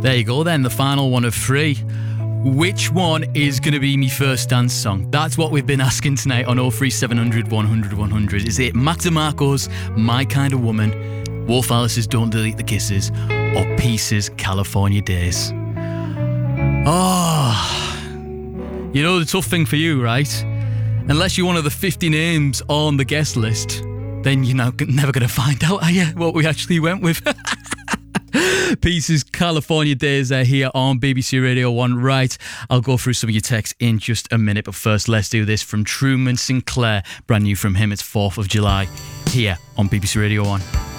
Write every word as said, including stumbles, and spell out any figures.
There you go then, the final one of three. Which one is going to be me first dance song? That's what we've been asking tonight on oh three seven hundred, one hundred, one hundred. Is it Mac DeMarco's My Kind of Woman, Wolf Alice's Don't Delete the Kisses, or Pieces' California Days? Oh, you know the tough thing for you, right? Unless you're one of the fifty names on the guest list, then you're now never going to find out, are you, what we actually went with? Pieces, California Days are here on B B C Radio one. Right, I'll go through some of your texts in just a minute, but first let's do this from Truman Sinclair. Brand new from him, it's fourth of July, here on B B C Radio one.